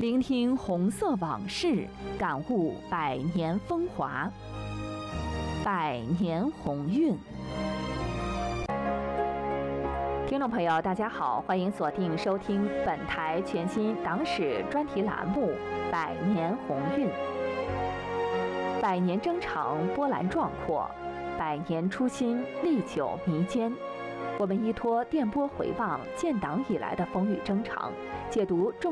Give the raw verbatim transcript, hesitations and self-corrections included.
聆听红色往事，感悟百年风华。百年鸿运。听众朋友，大家好，欢迎锁定收听本台全新党史专题栏目《百年鸿运》。百年征程波澜壮阔，百年初心历久弥坚。我们依托电波回望建党以来的风雨征程，解读重